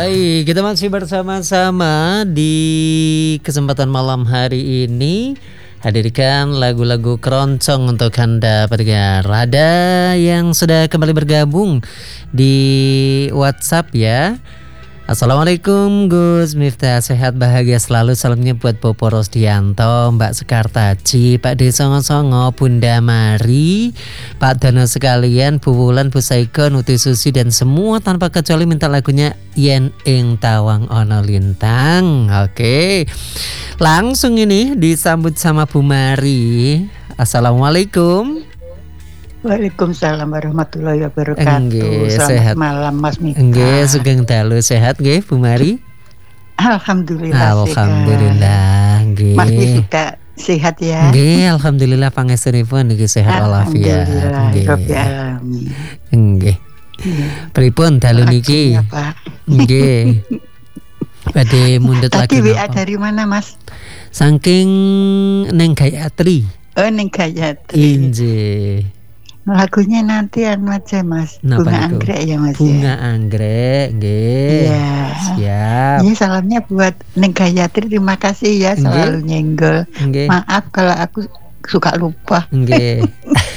Baik, kita masih bersama-sama di kesempatan malam hari ini hadirkan lagu-lagu keroncong untuk Anda pendengar. Ada yang sudah kembali bergabung di WhatsApp ya. Assalamualaikum Gus Miftah, sehat bahagia selalu, salamnya buat Bopo Rosdianto, Mbak Sekartaji, Pak D Songo-Songo, Bunda Mari, Pak Dono sekalian, Bu Wulan, Bu Saiko, Nuti Susi dan semua tanpa kecuali minta lagunya Yen Ing Tawang Ono Lintang. Oke, langsung ini disambut sama Bu Mari. Assalamualaikum. Waalaikumsalam warahmatullahi wabarakatuh. Selamat sehat. Malam Mas Miftah. Nggih, sugeng dalu sehat nggih Bu Mari? Alhamdulillah. Alhamdulillah nggih. Mas Miftah sehat ya? Nggih, alhamdulillah pangestunipun niki sehat walafiat. Alhamdulillah rabbil alamin. Nggih. Pripun dalu niki? Nggih. Badhe mundhut lagi. Tadi WA dari mana Mas? Saking Neng Gayatri. Oh, Neng Gayatri. Injih. Lagunya nanti aja Mas. Napa Bunga itu? Anggrek ya Mas. Bunga Anggrek, nggih. Iya. Siap. Ini salamnya buat Neng Gayatri, terima kasih ya selalu nyenggol. Nggih. Maaf kalau aku suka lupa. Nggih.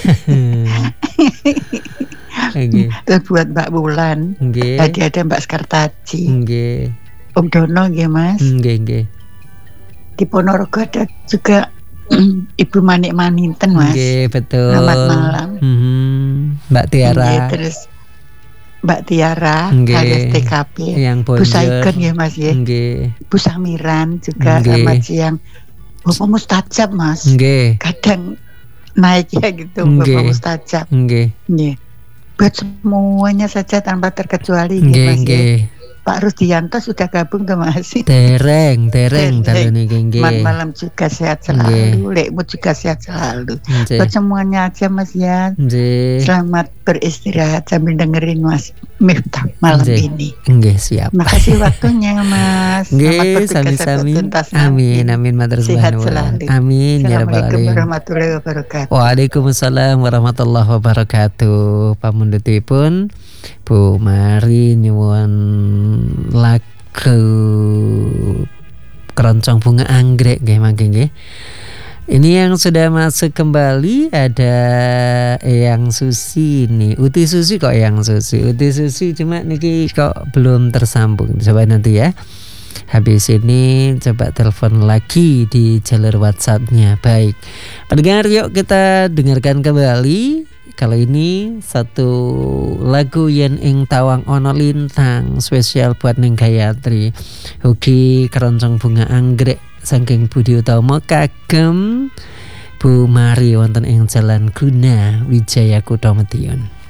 Nggih. Terus buat Mbak Wulan. Nggih. Tadi ada Mbak Sekartaji. Nggih. Om Dono nggih Mas. Nggih, nggih. Di Ponorogo ada juga Ibu Manik Maninten Mas. Nggih, betul. Selamat malam. Mbak Tiara. Nggih, terus Mbak Tiara Nggih. alias TKP. Yang Bu Bonjer. Saiken ya Mas ya. Nggih. Bu Samiran juga Nggih. selamat siang. Bapak Mustajab Mas. Nggih. Kadang naik ya gitu Nggih. Bapak Mustajab. Nggih. Nggih. Buat semuanya saja tanpa terkecuali nggih Nggih, Mas ya. nggih. Pak Rusdianto sudah gabung tuh Mas. Dereng dalu niki nggih. Malam juga sehat selalu, Lekmu juga sehat selalu. Nggih. Buat semuanya aja Mas ya. Nggih. Selamat beristirahat sambil dengerin Mas Miftah malam Nggih. ini. Nggih, siap. Makasih waktunya Mas. Selamat Nggih, bertugas sami-sami. tuntas Amin, nanti. amin matur Sehat suwun. selalu. Amin ya rabbal Assalamualaikum alamin. warahmatullahi wabarakatuh. Waalaikumsalam warahmatullahi wabarakatuh. Pamundhutipun Bu Mari nyuwun lagu keroncong bunga anggrek nggih mangke nggih. Ini yang sudah masuk kembali ada Eyang Susi nih. Uti Susi kok Eyang Susi. Uti Susi cuma niki kok belum tersambung. Coba nanti ya. Habis ini coba telepon lagi di jalur WhatsApp-nya. Baik. Pendengar, yuk kita dengarkan kembali. Kalau ini satu lagu Yen Ing Tawang Ono Lintang spesial buat Neng Gayatri. Ugi keroncong bunga anggrek saking Budi Utomo kagem Bu Mari wonten ing Jalan Guna Wijaya Kutha Medion.